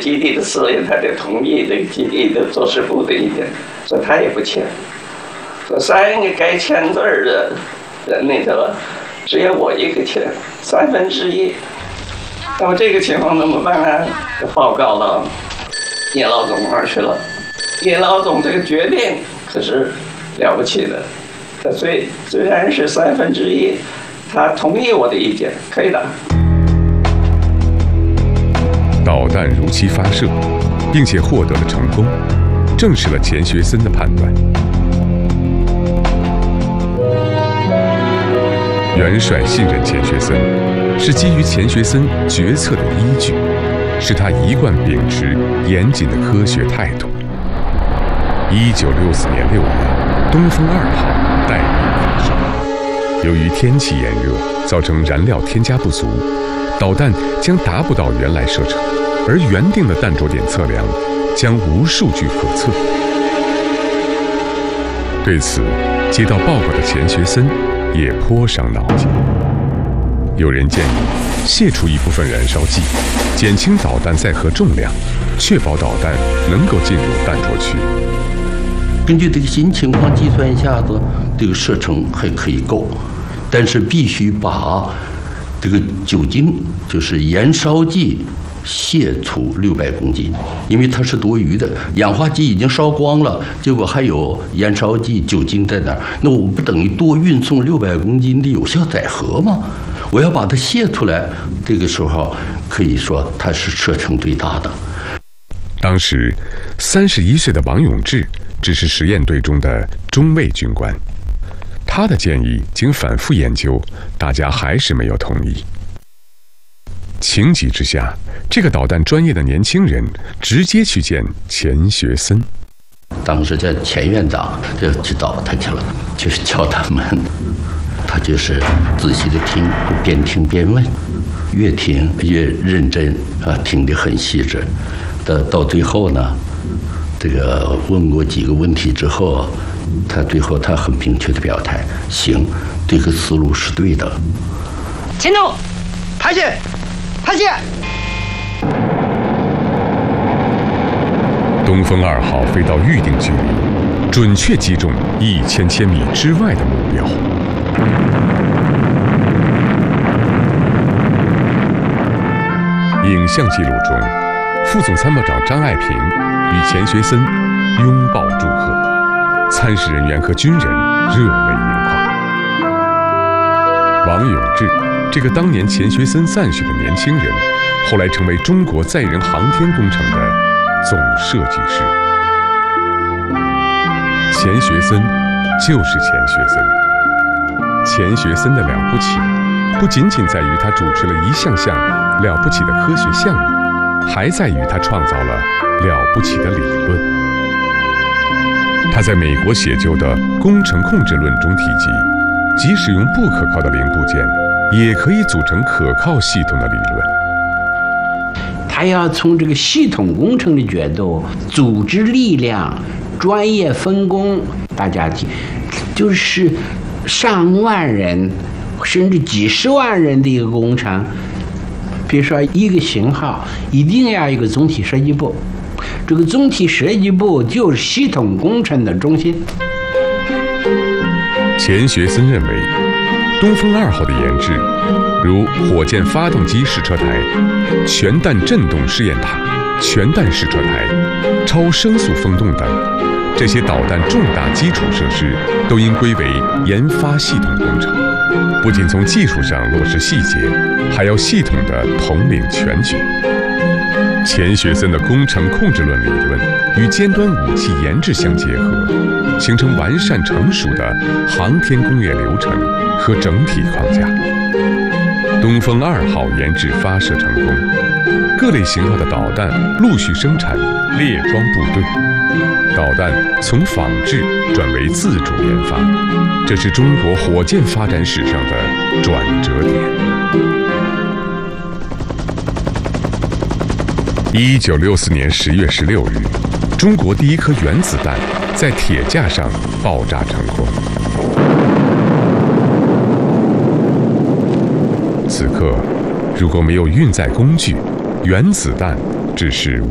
基地的司令，他得同意这个基地的做事部的意见，所以他也不签。说3个该签字的人里头，只有我一个签，1/3。那么这个情况怎么办呢？就报告到叶老总那儿去了。叶老总这个决定可是了不起的，他虽然是1/3，他同意我的意见，可以的。 导弹如期发射，并且获得了成功，证实了钱学森的判断。元帅信任钱学森，是基于钱学森决策的依据，是他一贯秉持严谨的科学态度。1964年6月，东风2号待命发射。由于天气炎热，造成燃料添加不足，导弹将达不到原来射程，而原定的弹着点测量将无数据可测。对此，接到报告的钱学森也颇伤脑筋。有人建议卸除一部分燃烧剂，减轻导弹载荷重量，确保导弹能够进入弹着区。 根据这个新情况计算一下子，这个射程还可以够，但是必须把这个酒精，就是燃烧剂卸除600公斤，因为它是多余的，氧化剂已经烧光了，结果还有燃烧剂酒精在那儿，那我不等于多运送600公斤的有效载荷吗？我要把它卸出来，这个时候可以说它是射程最大的。 当时31岁的王永志只是实验队中的中尉军官，他的建议经反复研究，大家还是没有同意。情急之下，这个导弹专业的年轻人直接去见钱学森。 当时这钱院长就去找他去了，就是叫他们，他就是仔细的听，边听边问，越听越认真啊，听得很细致。到最后呢，这个问过几个问题之后，最后他很明确的表态，行，这个思路是对的。 前头，排线，排线。 东风2号飞到预定距离，准确击中1000千米之外的目标。影像记录中，副总参谋长张爱萍与钱学森拥抱祝贺，参试人员和军人热泪盈眶。王永志，这个当年钱学森赞许的年轻人，后来成为中国载人航天工程的总设计师。钱学森就是钱学森。钱学森的了不起，不仅仅在于他主持了一项项了不起的科学项目，还在于他创造了了不起的理论。他在美国写就的《工程控制论》中提及，即使用不可靠的零部件，也可以组成可靠系统的理论。 他要从这个系统工程的角度，组织力量、专业分工，大家就是上万人甚至几十万人的一个工程。比如说一个型号一定要有一个总体设计部，这个总体设计部就是系统工程的中心。 钱学森认为，东风2号的研制，如火箭发动机试车台、全弹振动试验塔、全弹试车台、超声速风洞等，这些导弹重大基础设施都应归为研发系统工程，不仅从技术上落实细节，还要系统的统领全局。钱学森的工程控制论理论与尖端武器研制相结合，形成完善成熟的航天工业流程和整体框架。东风2号研制发射成功，各类型号的导弹陆续生产，列装部队。导弹从仿制转为自主研发，这是中国火箭发展史上的转折点。1964年10月16日，中国第一颗原子弹在铁架上爆炸成功。此刻，如果没有运载工具，原子弹只是